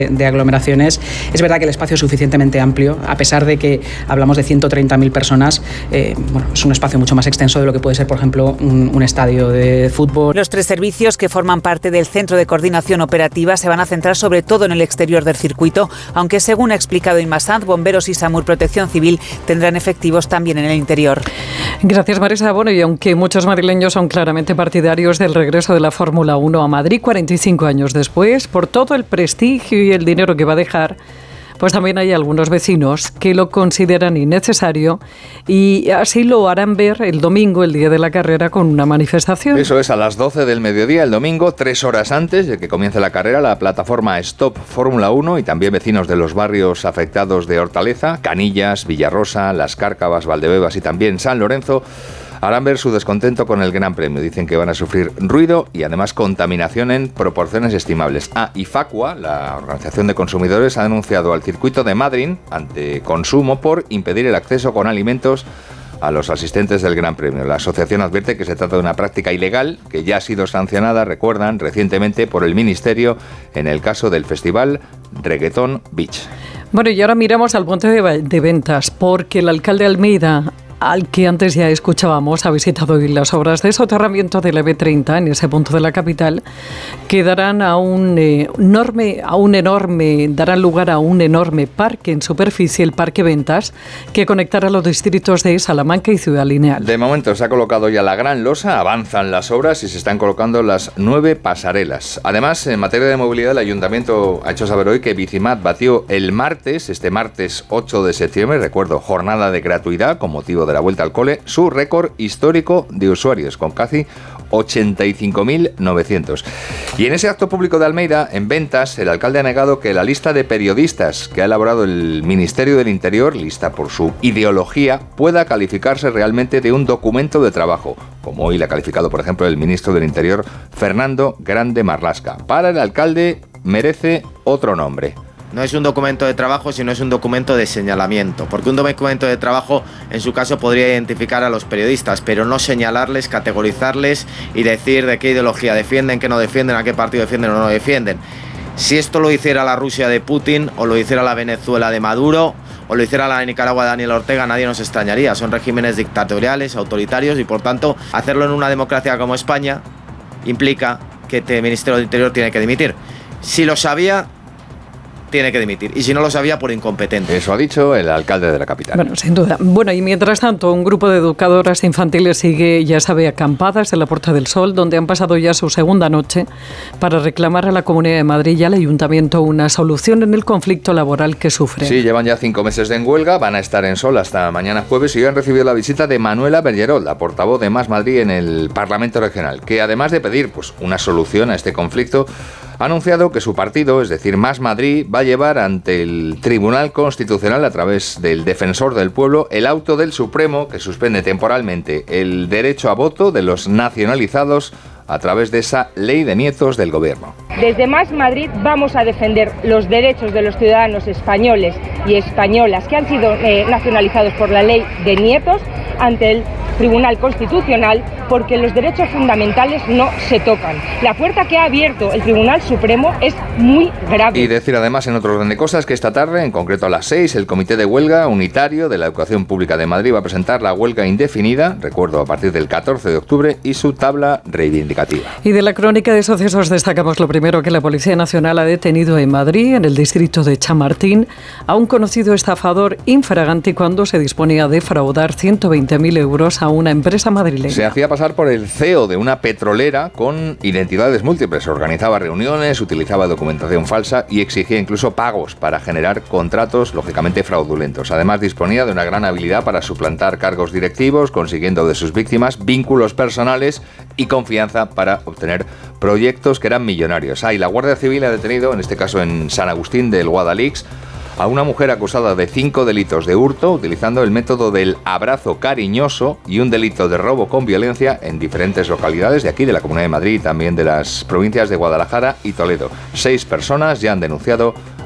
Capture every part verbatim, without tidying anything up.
de aglomeraciones. Es verdad que el espacio es suficientemente amplio, a pesar de que hablamos de ciento treinta mil personas, eh, bueno, es un espacio mucho más extenso de lo que puede ser, por ejemplo, un, un estadio de fútbol. Los tres servicios que forman parte del Centro de Coordinación Operativa se van a centrar sobre todo en el exterior del circuito, aunque según ha explicado Inma Sanz, Bomberos y SAMUR Protección Civil tendrán efectivos también en el interior. Gracias, Marisa. Bueno, y aunque muchos madrileños son claramente partidarios del regreso de la Fórmula uno a Madrid cuarenta y cinco años después, por todo el prestigio y el dinero que va a dejar, pues también hay algunos vecinos que lo consideran innecesario y así lo harán ver el domingo, el día de la carrera, con una manifestación. Eso es, a las doce del mediodía el domingo, tres horas antes de que comience la carrera, la plataforma Stop Fórmula uno y también vecinos de los barrios afectados de Hortaleza, Canillas, Villarrosa, Las Cárcavas, Valdebebas y también San Lorenzo, harán ver su descontento con el Gran Premio. Dicen que van a sufrir ruido y además contaminación en proporciones estimables. Ah, y Facua, la Organización de Consumidores, ha denunciado al circuito de Madrid ante Consumo por impedir el acceso con alimentos a los asistentes del Gran Premio. La asociación advierte que se trata de una práctica ilegal que ya ha sido sancionada, recuerdan, recientemente por el Ministerio en el caso del festival Reggaeton Beach. Bueno, y ahora miramos al punto de, de ventas, porque el alcalde de Almeida, al que antes ya escuchábamos, ha visitado hoy las obras de soterramiento de la B treinta en ese punto de la capital, que darán a un eh, enorme, a un enorme, darán lugar a un enorme parque en superficie, el Parque Ventas, que conectará los distritos de Salamanca y Ciudad Lineal. De momento se ha colocado ya la gran losa, avanzan las obras y se están colocando las nueve pasarelas. Además, en materia de movilidad, el Ayuntamiento ha hecho saber hoy que Bicimat batió el martes, este martes ocho de septiembre, recuerdo, jornada de gratuidad con motivo de de la vuelta al cole, su récord histórico de usuarios, con casi ochenta y cinco mil novecientos. Y en ese acto público de Almeida, en Ventas, el alcalde ha negado que la lista de periodistas que ha elaborado el Ministerio del Interior, lista por su ideología, pueda calificarse realmente de un documento de trabajo, como hoy le ha calificado, por ejemplo, el ministro del Interior, Fernando Grande Marlaska. Para el alcalde merece otro nombre. No es un documento de trabajo, sino es un documento de señalamiento, porque un documento de trabajo, en su caso, podría identificar a los periodistas, pero no señalarles, categorizarles y decir de qué ideología defienden, qué no defienden, a qué partido defienden o no defienden. Si esto lo hiciera la Rusia de Putin, o lo hiciera la Venezuela de Maduro, o lo hiciera la Nicaragua de Daniel Ortega, nadie nos extrañaría. Son regímenes dictatoriales, autoritarios, y por tanto, hacerlo en una democracia como España implica que este Ministerio del Interior tiene que dimitir. Si lo sabía, tiene que dimitir, y si no lo sabía, por incompetente. Eso ha dicho el alcalde de la capital. Bueno, sin duda. Bueno, y mientras tanto, un grupo de educadoras infantiles sigue, ya sabe, acampadas en la Puerta del Sol, donde han pasado ya su segunda noche para reclamar a la Comunidad de Madrid y al Ayuntamiento una solución en el conflicto laboral que sufren. Sí, llevan ya cinco meses en huelga, van a estar en Sol hasta mañana jueves y hoy han recibido la visita de Manuela Bergerot, la portavoz de Más Madrid en el Parlamento Regional, que además de pedir pues una solución a este conflicto, ha anunciado que su partido, es decir, Más Madrid, va a llevar ante el Tribunal Constitucional, a través del Defensor del Pueblo, el auto del Supremo que suspende temporalmente el derecho a voto de los nacionalizados a través de esa ley de nietos del gobierno. Desde Más Madrid vamos a defender los derechos de los ciudadanos españoles y españolas que han sido eh, nacionalizados por la ley de nietos ante el Tribunal Constitucional, porque los derechos fundamentales no se tocan. La puerta que ha abierto el Tribunal Supremo es muy grave. Y decir además, en otro orden de cosas, que esta tarde, en concreto a las seis, el Comité de Huelga Unitario de la Educación Pública de Madrid va a presentar la huelga indefinida, recuerdo, a partir del catorce de octubre, y su tabla reivindicativa. Y de la crónica de sucesos destacamos lo primero, que la Policía Nacional ha detenido en Madrid, en el distrito de Chamartín, a un conocido estafador infraganti cuando se disponía a defraudar ciento veinte mil euros a una empresa madrileña. Se hacía pasar por el C E O de una petrolera con identidades múltiples, organizaba reuniones, utilizaba documentación falsa y exigía incluso pagos para generar contratos lógicamente fraudulentos. Además, disponía de una gran habilidad para suplantar cargos directivos, consiguiendo de sus víctimas vínculos personales y confianza para obtener proyectos que eran millonarios. Ah, y la Guardia Civil ha detenido, en este caso en San Agustín del Guadalix, a una mujer acusada de cinco delitos de hurto utilizando el método del abrazo cariñoso y un delito de robo con violencia en diferentes localidades de aquí, de la Comunidad de Madrid y también de las provincias de Guadalajara y Toledo. Seis personas ya han denunciado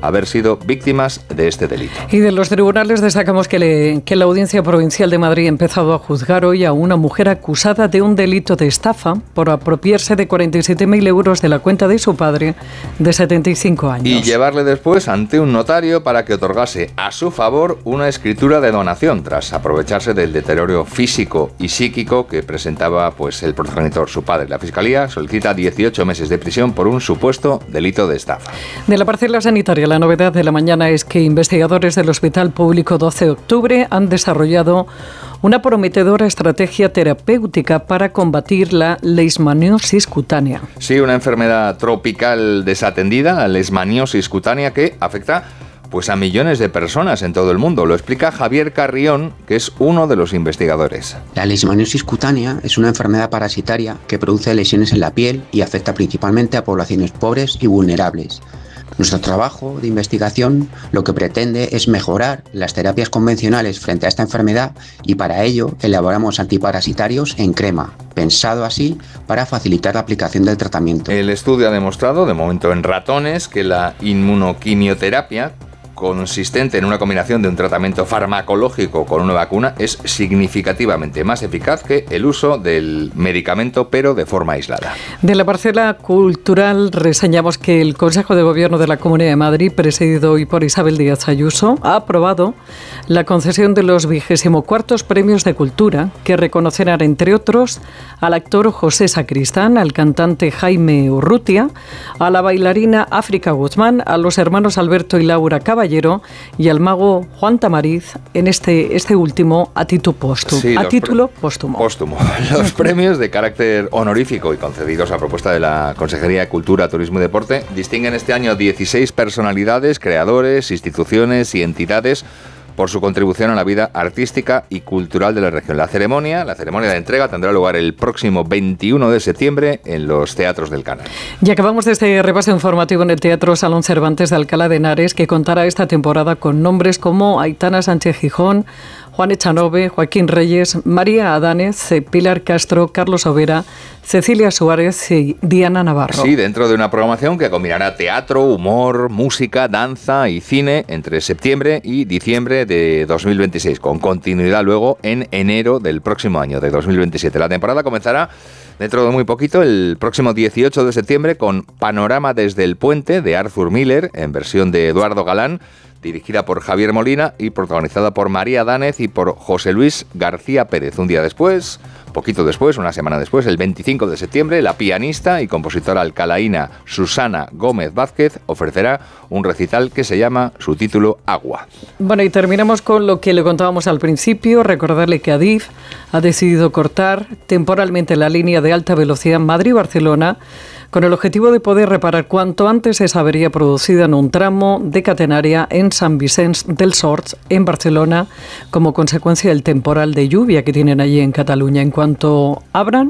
haber sido víctimas de este delito. Y de los tribunales destacamos que, le, que la Audiencia Provincial de Madrid ha empezado a juzgar hoy a una mujer acusada de un delito de estafa por apropiarse de cuarenta y siete mil euros de la cuenta de su padre de setenta y cinco años. Y llevarle después ante un notario para que otorgase a su favor una escritura de donación tras aprovecharse del deterioro físico y psíquico que presentaba pues el progenitor, su padre. La Fiscalía solicita dieciocho meses de prisión por un supuesto delito de estafa. De la parcela sanitaria, la novedad de la mañana es que investigadores del Hospital Público doce de octubre han desarrollado una prometedora estrategia terapéutica para combatir la leishmaniosis cutánea. Sí, una enfermedad tropical desatendida, la leishmaniosis cutánea, que afecta pues a millones de personas en todo el mundo. Lo explica Javier Carrión, que es uno de los investigadores. La leishmaniosis cutánea es una enfermedad parasitaria que produce lesiones en la piel y afecta principalmente a poblaciones pobres y vulnerables. Nuestro trabajo de investigación lo que pretende es mejorar las terapias convencionales frente a esta enfermedad y para ello elaboramos antiparasitarios en crema, pensado así para facilitar la aplicación del tratamiento. El estudio ha demostrado, de momento en ratones, que la inmunoquimioterapia, consistente en una combinación de un tratamiento farmacológico con una vacuna, es significativamente más eficaz que el uso del medicamento, pero de forma aislada. De la parcela cultural reseñamos que el Consejo de Gobierno de la Comunidad de Madrid, presidido hoy por Isabel Díaz Ayuso, ha aprobado la concesión de los vigésimo cuartos premios de cultura que reconocerán, entre otros, al actor José Sacristán, al cantante Jaime Urrutia, a la bailarina África Guzmán, a los hermanos Alberto y Laura Caballero y al mago Juan Tamariz, en este, este último a título póstumo. Sí, a título póstumo. póstumo. Los premios de carácter honorífico y concedidos a propuesta de la Consejería de Cultura, Turismo y Deporte distinguen este año dieciséis personalidades, creadores, instituciones y entidades por su contribución a la vida artística y cultural de la región. La ceremonia, la ceremonia de entrega tendrá lugar el próximo veintiuno de septiembre en los teatros del Canal. Y acabamos de este repaso informativo en el Teatro Salón Cervantes de Alcalá de Henares, que contará esta temporada con nombres como Aitana Sánchez Gijón, Juan Echanove, Joaquín Reyes, María Adánez, Pilar Castro, Carlos Overa, Cecilia Suárez y Diana Navarro. Sí, dentro de una programación que combinará teatro, humor, música, danza y cine entre septiembre y diciembre de dos mil veintiséis, con continuidad luego en enero del próximo año, de dos mil veintisiete. La temporada comenzará dentro de muy poquito, el próximo dieciocho de septiembre, con Panorama desde el Puente, de Arthur Miller, en versión de Eduardo Galán, dirigida por Javier Molina y protagonizada por María Dánez y por José Luis García Pérez. Un día después, poquito después, una semana después, el veinticinco de septiembre, la pianista y compositora alcalaína Susana Gómez Vázquez ofrecerá un recital que se llama, su título, Agua. Bueno, y terminamos con lo que le contábamos al principio, recordarle que Adif ha decidido cortar temporalmente la línea de alta velocidad Madrid-Barcelona con el objetivo de poder reparar cuanto antes esa avería producida en un tramo de catenaria en Sant Vicenç dels Horts, en Barcelona, como consecuencia del temporal de lluvia que tienen allí en Cataluña. En cuanto abran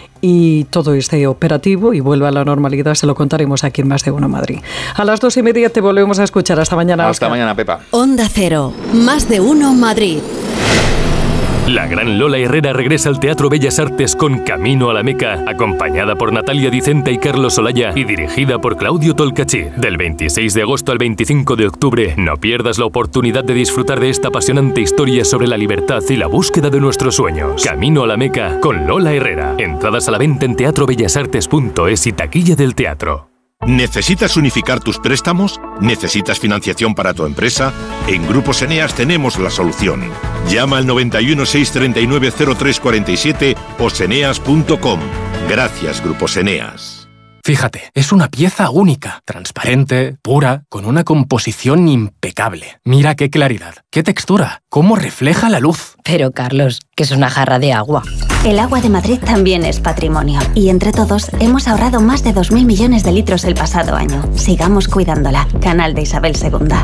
y todo esté operativo y vuelva a la normalidad, se lo contaremos aquí en Más de Uno Madrid. A las dos y media te volvemos a escuchar. Hasta mañana. Hasta Oscar. Mañana, Pepa. Onda Cero, Más de Uno Madrid. La gran Lola Herrera regresa al Teatro Bellas Artes con Camino a la Meca, acompañada por Natalia Dicenta y Carlos Olaya y dirigida por Claudio Tolcachir. Del veintiséis de agosto al veinticinco de octubre, no pierdas la oportunidad de disfrutar de esta apasionante historia sobre la libertad y la búsqueda de nuestros sueños. Camino a la Meca con Lola Herrera. Entradas a la venta en teatro bellas artes punto es y taquilla del teatro. ¿Necesitas unificar tus préstamos? ¿Necesitas financiación para tu empresa? En Grupos Eneas tenemos la solución. Llama al noventa y uno, seiscientos treinta y nueve, cero tres cuarenta y siete o seneas punto com. Gracias, Grupos Eneas. Fíjate, es una pieza única, transparente, pura, con una composición impecable. Mira qué claridad, qué textura, cómo refleja la luz. Pero, Carlos, que es una jarra de agua. El agua de Madrid también es patrimonio. Y entre todos hemos ahorrado más de dos mil millones de litros el pasado año. Sigamos cuidándola. Canal de Isabel segunda.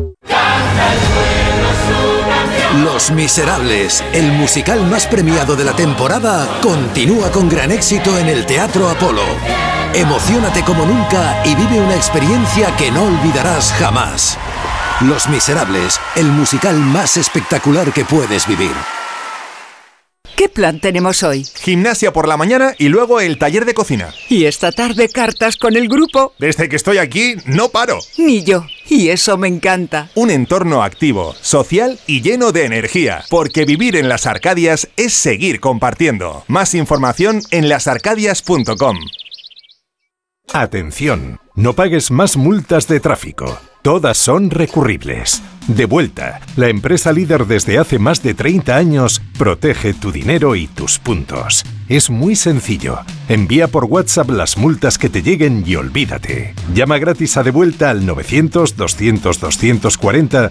Los Miserables, el musical más premiado de la temporada, continúa con gran éxito en el Teatro Apolo. Emociónate como nunca y vive una experiencia que no olvidarás jamás. Los Miserables, el musical más espectacular que puedes vivir. ¿Qué plan tenemos hoy? Gimnasia por la mañana y luego el taller de cocina. ¿Y esta tarde cartas con el grupo? Desde que estoy aquí, no paro. Ni yo. Y eso me encanta. Un entorno activo, social y lleno de energía. Porque vivir en Las Arcadias es seguir compartiendo. Más información en las arcadias punto com. Atención, no pagues más multas de tráfico. Todas son recurribles. Devuelta, la empresa líder desde hace más de treinta años, protege tu dinero y tus puntos. Es muy sencillo. Envía por WhatsApp las multas que te lleguen y olvídate. Llama gratis a Devuelta al novecientos, doscientos, doscientos cuarenta